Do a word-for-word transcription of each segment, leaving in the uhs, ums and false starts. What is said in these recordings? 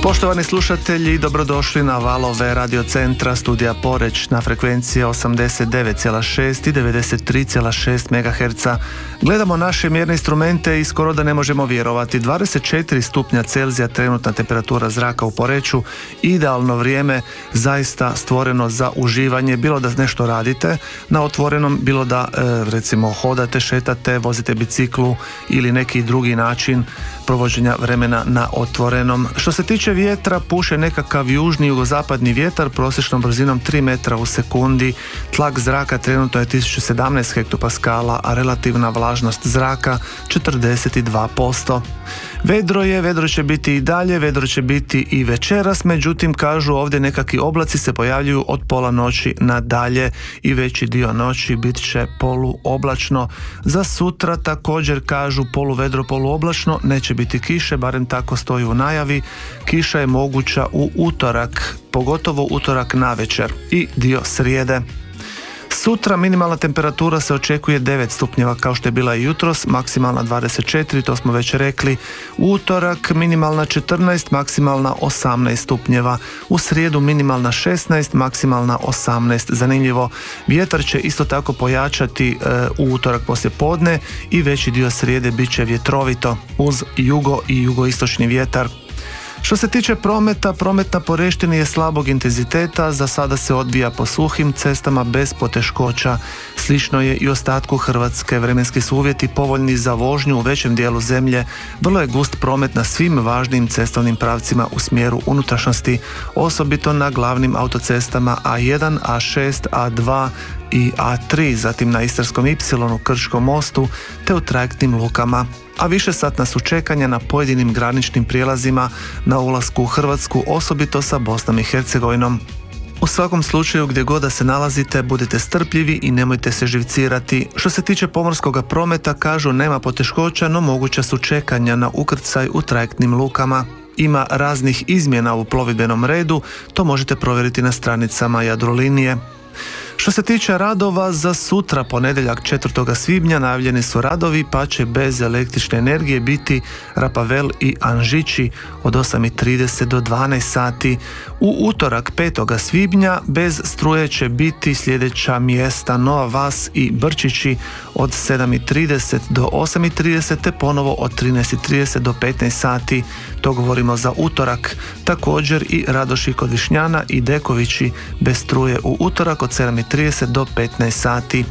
Poštovani slušatelji, dobrodošli na valove Radio Centra studija Poreć na frekvenciji osamdeset devet zarez šest i devedeset tri zarez šest megaherca. Gledamo naše mjerne instrumente i skoro da ne možemo vjerovati. dvadeset četiri stupnja Celzija trenutna temperatura zraka u Poreču, idealno vrijeme, zaista stvoreno za uživanje, bilo da nešto radite na otvorenom, bilo da e, recimo hodate, šetate, vozite biciklu ili neki drugi način provođenja vremena na otvorenom. Što se tiče vjetra, puše nekakav južni jugozapadni vjetar prosječnom brzinom tri metra u sekundi. Tlak zraka trenutno je tisuću sedamnaest hektopaskala, a relativna vlažnost zraka četrdeset dva posto. Vedro je, vedro će biti i dalje, vedro će biti i večeras, međutim kažu ovdje nekakvi oblaci se pojavljuju od pola noći na dalje i veći dio noći bit će poluoblačno. Za sutra također kažu poluvedro, poluoblačno, neće biti kiše, barem tako stoji u najavi. Kiša je moguća u utorak, pogotovo utorak navečer i dio srijede. Sutra minimalna temperatura se očekuje devet stupnjeva kao što je bila i jutros, maksimalna dvadeset četiri, to smo već rekli. U utorak minimalna četrnaest, maksimalna osamnaest stupnjeva. U srijedu minimalna šesnaest, maksimalna osamnaest. Zanimljivo, vjetar će isto tako pojačati e, u utorak poslije podne i veći dio srijede bit će vjetrovito uz jugo i jugoistočni vjetar. Što se tiče prometa, promet na Poreštini je slabog intenziteta, za sada se odvija po suhim cestama bez poteškoća. Slično je i ostatku Hrvatske, vremenski su uvjeti povoljni za vožnju u većem dijelu zemlje, vrlo je gust promet na svim važnim cestovnim pravcima u smjeru unutrašnjosti, osobito na glavnim autocestama A jedan, A šest, A dva i A tri, zatim na Istarskom ipsilonu, Krčkom mostu te u trajektnim lukama. A više satna su čekanja na pojedinim graničnim prijelazima na ulasku u Hrvatsku, osobito sa Bosnom i Hercegovinom. U svakom slučaju, gdje god da se nalazite, budite strpljivi i nemojte se živcirati. Što se tiče pomorskog prometa, kažu nema poteškoća, no moguća su čekanja na ukrcaj u trajektnim lukama. Ima raznih izmjena u plovidbenom redu, to možete provjeriti na stranicama Jadrolinije. Što se tiče radova, za sutra, ponedjeljak četvrtog svibnja, najavljeni su radovi, pa će bez električne energije biti Rapavel i Anžići od osam i trideset do dvanaest sati. U utorak petog svibnja bez struje će biti sljedeća mjesta: Nova Vas i Brčići od sedam i trideset do osam i trideset, te ponovo od trinaest i trideset do petnaest sati. To govorimo za utorak. Također i Radoši kod Višnjana i Dekovići bez struje u utorak od sedam i trideset do petnaest sati.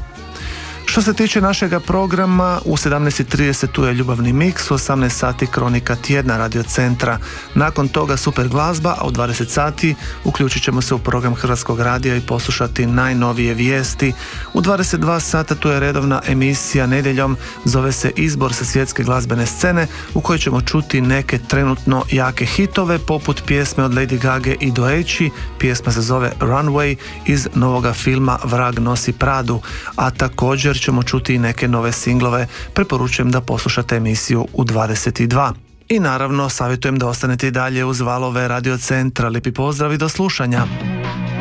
Što se tiče našega programa, u sedamnaest i trideset tu je ljubavni miks, u osamnaest sati kronika tjedna Radio Centra. Nakon toga super glazba, a u dvadeset sati uključit ćemo se u program Hrvatskog radija i poslušati najnovije vijesti. U dvadeset dva sata tu je redovna emisija nedjeljom, zove se Izbor sa svjetske glazbene scene, u kojoj ćemo čuti neke trenutno jake hitove, poput pjesme od Lady Gage i Doeći. Pjesma se zove Runway iz novoga filma Vrag nosi Pradu, a također ćemo čuti i neke nove singlove. Preporučujem da poslušate emisiju u dvadeset dva. I naravno, savjetujem da ostanete i dalje uz valove Radio Centra. Lijepi pozdrav i do slušanja.